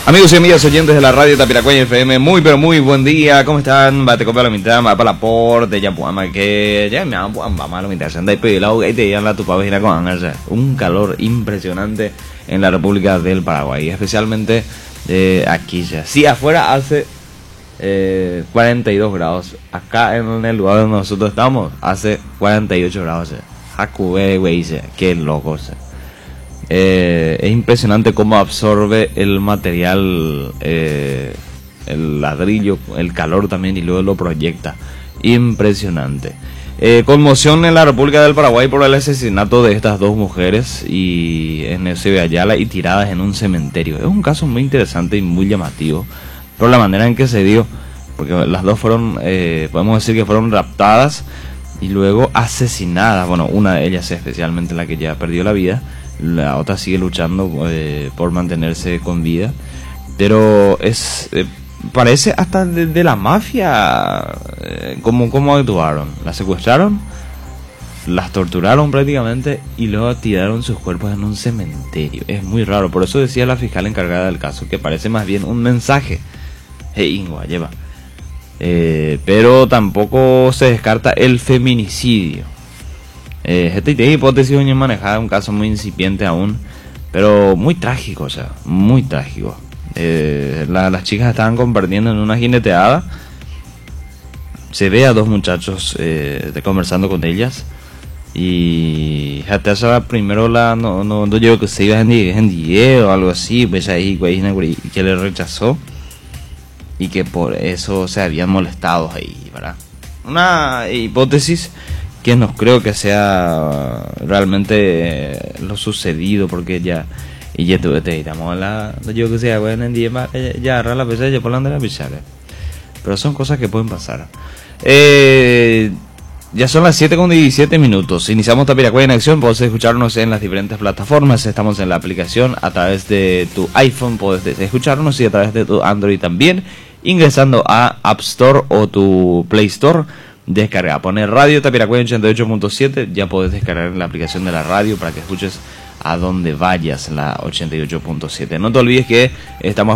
Amigos y amigas oyentes de la radio Tapiracueña FM, muy pero muy buen día, ¿cómo están? Bate copia la mitad, va para la porte, ya puama que ya me vamos a la mitad, se anda y pide la hoga y te llevan la tu pavina con un calor impresionante en la República del Paraguay, especialmente aquí ya. Sí, afuera hace 42 grados, acá en el lugar donde nosotros estamos hace 48 grados, jacube, güey, qué loco, es impresionante cómo absorbe el material, el ladrillo, el calor también, y luego lo proyecta. Impresionante. Conmoción en la República del Paraguay por el asesinato de estas dos mujeres y en Eusebio Ayala y tiradas en un cementerio. Es un caso muy interesante y muy llamativo por la manera en que se dio, porque las dos fueron, podemos decir que fueron raptadas y luego asesinadas. Bueno, una de ellas especialmente, la que ya perdió la vida. La otra sigue luchando por mantenerse con vida. Pero es parece hasta de la mafia. ¿Cómo actuaron? Las secuestraron, las torturaron prácticamente y luego tiraron sus cuerpos en un cementerio. Es muy raro. Por eso decía la fiscal encargada del caso que parece más bien un mensaje. Ingua, lleva. Pero tampoco se descarta el feminicidio. Esta hipótesis hoy manejada, un caso muy incipiente aún, pero muy trágico, o sea, muy trágico. Las chicas estaban compartiendo en una jineteada. Se ve a dos muchachos conversando con ellas. Y hasta primero no yo que se iba en 10 o algo así, pues ahí que le rechazó. Y que por eso se habían molestado ahí, ¿verdad? Una hipótesis que no creo que sea realmente lo sucedido, porque ya tuve te digamos la yo que sea bueno en día ya agarra la pesa ya por la de la pichara, pero son cosas que pueden pasar. Ya son las 7:17. Iniciamos Tapiracueña en acción. Puedes escucharnos en las diferentes plataformas. Estamos en la aplicación a través de tu iPhone, puedes escucharnos, y a través de tu Android también, ingresando a App Store o tu Play Store. Descarga, poner radio Tapiracueña 88.7, ya podés descargar la aplicación de la radio para que escuches a donde vayas la 88.7. No te olvides que estamos